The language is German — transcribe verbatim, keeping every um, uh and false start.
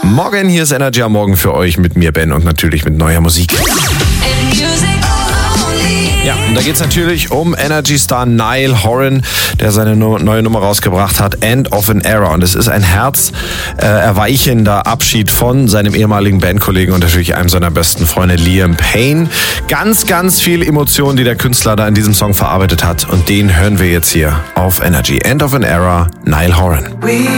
Morgen, hier ist Energy am Morgen für euch mit mir, Ben, und natürlich mit neuer Musik. Ja, und da geht es natürlich um Energy-Star Niall Horan, der seine neue Nummer rausgebracht hat, End of an Era. Und es ist ein herzerweichender äh, Abschied von seinem ehemaligen Bandkollegen und natürlich einem seiner besten Freunde, Liam Payne. Ganz, ganz viel Emotionen, die der Künstler da in diesem Song verarbeitet hat. Und den hören wir jetzt hier auf Energy. End of an Era, Niall Horan.